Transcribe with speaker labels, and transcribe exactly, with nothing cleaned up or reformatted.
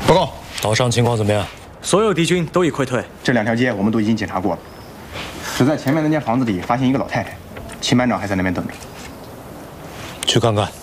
Speaker 1: 报告，
Speaker 2: 岛上情况怎么样？
Speaker 3: 所有敌军都已溃退。
Speaker 1: 这两条街我们都已经检查过了，只在前面那间房子里发现一个老太太，秦班长还在那边等着。
Speaker 2: 去看看。